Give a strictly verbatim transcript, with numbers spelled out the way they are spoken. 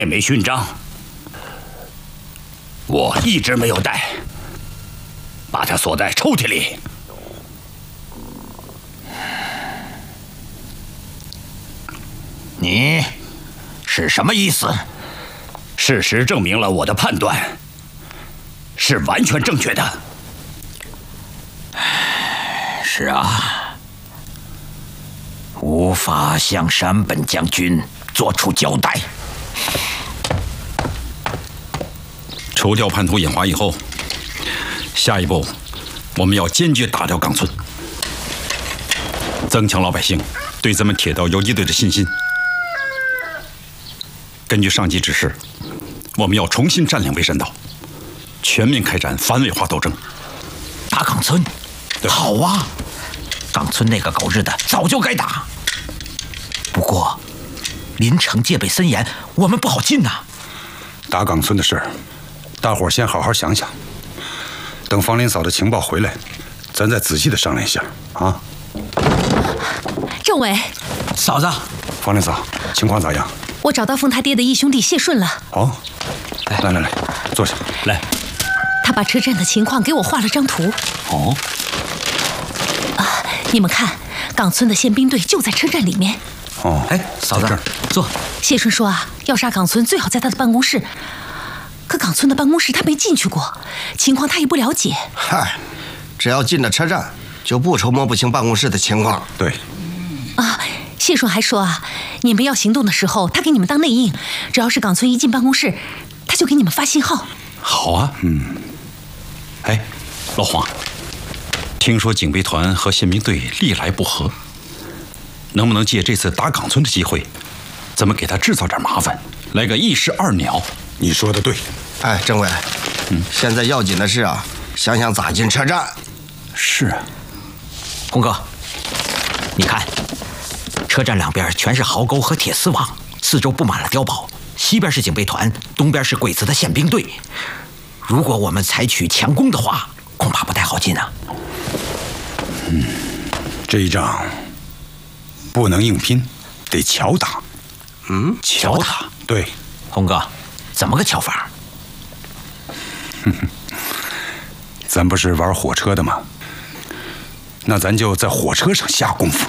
枚勋章，我一直没有带，把它锁在抽屉里。 你是什么意思？ 事实证明了我的判断是完全正确的。 是啊，无法向山本将军做出交代。 除掉叛徒引华以后，下一步我们要坚决打掉冈村，增强老百姓对咱们铁道游击队的信心。根据上级指示，我们要重新占领蔚山岛，全面开展反伪化斗争。 打冈村，好啊！冈村那个狗日的早就该打。不过，临城戒备森严，我们不好进呐。 打冈村的事儿，大伙儿先好好想想，等房林嫂的情报回来，咱再仔细的商量一下啊。 政委， 嫂子， 房林嫂，情况咋样？ 我找到凤他爹的义兄弟谢顺了。 哦，来来来，坐下来。 他把车站的情况给我画了张图。 哦。 啊，你们看，冈村的宪兵队就在车站里面。 哦， 哎，嫂子，坐。 谢顺说啊，要杀冈村最好在他的办公室。可冈村的办公室他没进去过，情况他也不了解。 嗨，只要进了车站，就不愁摸不清办公室的情况。 对。 啊，谢顺还说啊，你们要行动的时候，他给你们当内应，只要是冈村一进办公室，他就给你们发信号。 好啊，嗯。哎，老黄，听说警备团和宪兵队历来不和，能不能借这次打冈村的机会，咱们给他制造点麻烦，来个一石二鸟？ 你说的对。 哎，政委，嗯，现在要紧的是啊，想想咋进车站。 是啊， 红哥，你看，车站两边全是壕沟和铁丝网，四周布满了碉堡，西边是警备团，东边是鬼子的宪兵队。如果我们采取强攻的话，恐怕不太好进啊。 嗯，这一仗不能硬拼，得巧打。 嗯， 巧打。 对， 红哥，怎么个巧法？ 哼哼，咱不是玩火车的吗？那咱就在火车上下功夫。